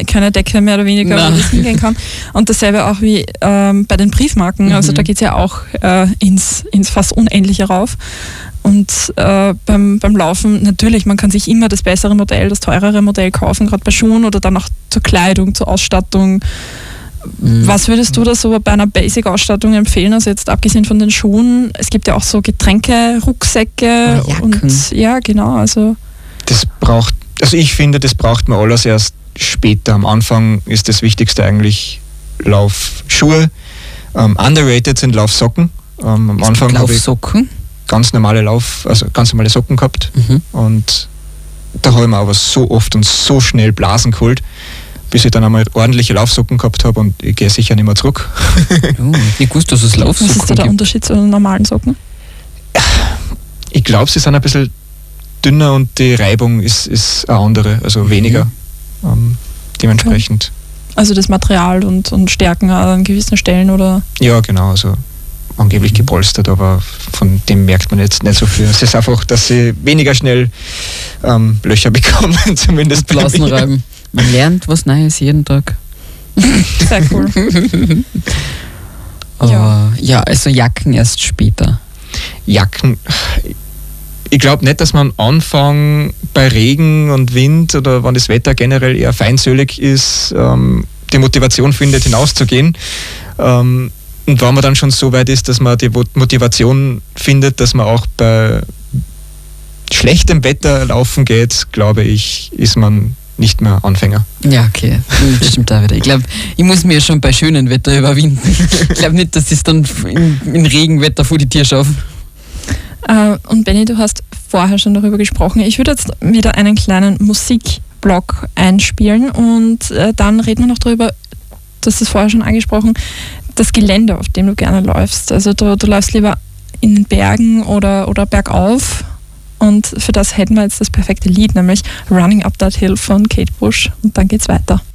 keine Decke mehr oder weniger, wo das hingehen kann. Und dasselbe auch wie bei den Briefmarken. Also da geht es ja auch ins fast Unendliche rauf. Und beim Laufen, natürlich, man kann sich immer das bessere Modell, das teurere Modell kaufen, gerade bei Schuhen oder dann auch zur Kleidung, zur Ausstattung. Was würdest du da so bei einer Basic-Ausstattung empfehlen? Also jetzt abgesehen von den Schuhen, es gibt ja auch so Getränke, Rucksäcke und ja, genau. Also ich finde, das braucht man alles erst später. Am Anfang ist das Wichtigste eigentlich Laufschuhe. Underrated sind Laufsocken. Am Anfang habe ich ganz normale Socken gehabt. Und da habe ich mir aber so oft und so schnell Blasen geholt, bis ich dann einmal ordentliche Laufsocken gehabt habe und ich gehe sicher nicht mehr zurück. Ich wusste, dass es Laufsocken gibt. Was ist da der Unterschied zu den normalen Socken? Ich glaube, sie sind ein bisschen dünner und die Reibung ist eine andere, also weniger dementsprechend. Also das Material und Stärken an gewissen Stellen, oder? Ja, genau, also angeblich gepolstert, aber von dem merkt man jetzt nicht so viel. Es ist einfach, dass sie weniger schnell Löcher bekommen, zumindest bei mir. Reiben. Man lernt was Neues jeden Tag. Sehr cool. Ja, also Jacken erst später. Jacken, ich glaube nicht, dass man am Anfang bei Regen und Wind oder wenn das Wetter generell eher feindsölig ist, die Motivation findet, hinauszugehen. Und wenn man dann schon so weit ist, dass man die Motivation findet, dass man auch bei schlechtem Wetter laufen geht, glaube ich, ist man nicht mehr Anfänger. Ja, okay. Das stimmt auch wieder. Ich glaube, ich muss mir schon bei schönem Wetter überwinden. Ich glaube nicht, dass ich es dann in Regenwetter vor die Tür schaffe. Und Benni, du hast vorher schon darüber gesprochen. Ich würde jetzt wieder einen kleinen Musikblock einspielen und dann reden wir noch darüber, du hast es vorher schon angesprochen, das Gelände, auf dem du gerne läufst. Also du läufst lieber in den Bergen oder bergauf. Und für das hätten wir jetzt das perfekte Lied, nämlich Running Up That Hill von Kate Bush. Und dann geht's weiter.